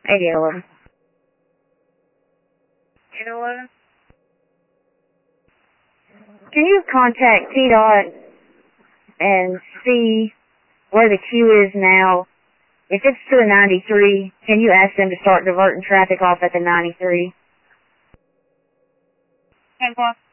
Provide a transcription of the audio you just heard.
8011. 811? Can you contact T-Dot and see where the queue is now? If it's to the 93, can you ask them to start diverting traffic off at the 93? 10 o'clock.